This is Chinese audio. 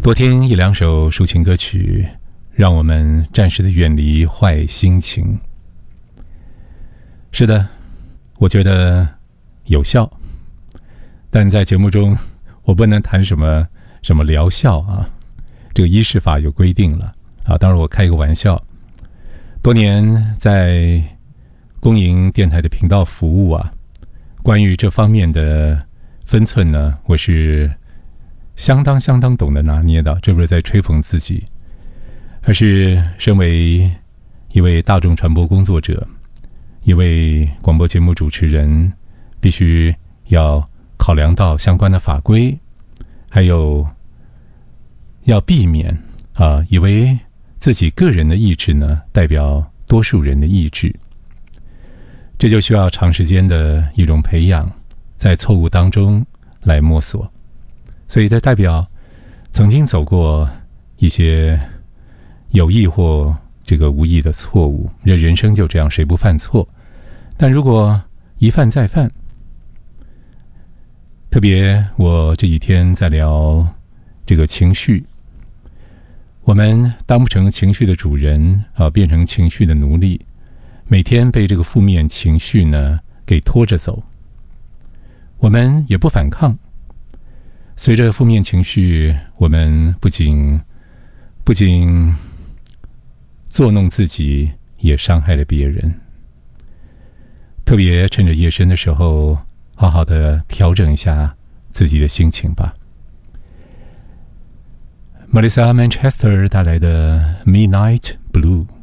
多听一两首抒情歌曲，让我们暂时的远离坏心情。是的，我觉得有效，但在节目中我不能谈什么疗效啊，这个医师法有规定了啊。当然我开一个玩笑，多年在公营电台的频道服务啊，关于这方面的分寸呢，我是相当懂得拿捏的。这不是在吹捧自己，而是身为一位大众传播工作者，一位广播节目主持人，必须要考量到相关的法规，还有要避免以为自己个人的意志呢代表多数人的意志。这就需要长时间的一种培养，在错误当中来摸索。所以这代表曾经走过一些有意或这个无意的错误，人生就这样，谁不犯错？但如果一犯再犯，特别我这几天在聊这个情绪，我们当不成情绪的主人变成情绪的奴隶，每天被这个负面情绪呢给拖着走，我们也不反抗。随着负面情绪，我们不仅作弄自己，也伤害了别人。特别趁着夜深的时候，好好的调整一下自己的心情吧。Melissa Manchester 带来的 Midnight Blue。